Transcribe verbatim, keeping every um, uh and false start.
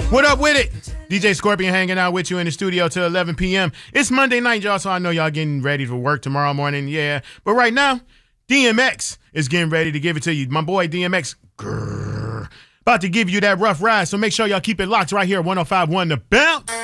What up with it? D J Scorpion hanging out with you in the studio till eleven p.m. It's Monday night, y'all, so I know y'all getting ready for work tomorrow morning, yeah. But right now, D M X is getting ready to give it to you. My boy D M X, grrr, about to give you that rough ride, so make sure y'all keep it locked right here at one oh five point one The Bounce.